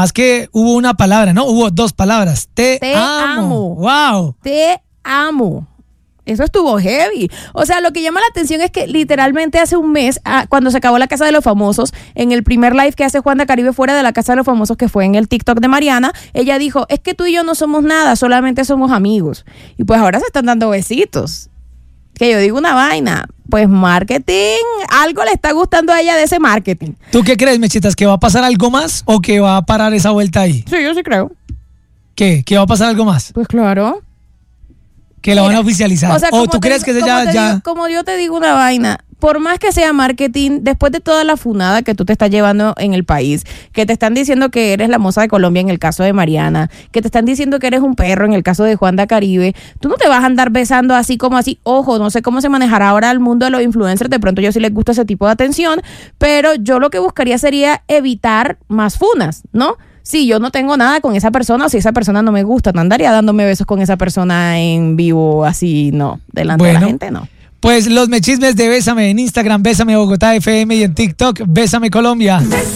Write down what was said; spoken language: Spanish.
Más que hubo una palabra, ¿no? Hubo dos palabras. Te amo. Wow. Te amo. Eso estuvo heavy. O sea, lo que llama la atención es que literalmente hace un mes, cuando se acabó La Casa de los Famosos, en el primer live que hace Juanda Caribe fuera de La Casa de los Famosos, que fue en el TikTok de Mariana, ella dijo, es que tú y yo no somos nada, solamente somos amigos. Y pues ahora se están dando besitos. Que yo digo una vaina, pues marketing, algo le está gustando a ella de ese marketing. ¿Tú qué crees, Mechitas? ¿Que va a pasar algo más o que va a parar esa vuelta ahí? Sí, yo sí creo. ¿Qué? ¿Que va a pasar algo más? Pues claro. ¿Que la van a oficializar? O sea, ¿O tú crees que ya? Como yo te digo una vaina, por más que sea marketing, después de toda la funada que tú te estás llevando en el país, que te están diciendo que eres la moza de Colombia en el caso de Mariana, que te están diciendo que eres un perro en el caso de Juanda Caribe, tú no te vas a andar besando así como así. Ojo, no sé cómo se manejará ahora el mundo de los influencers, de pronto yo sí les gusta ese tipo de atención, pero yo lo que buscaría sería evitar más funas, ¿no? Si yo no tengo nada con esa persona o si esa persona no me gusta, no andaría dándome besos con esa persona en vivo así, no, delante de la gente, no. Pues los mechismes de Bésame en Instagram, Bésame Bogotá FM y en TikTok, Bésame Colombia.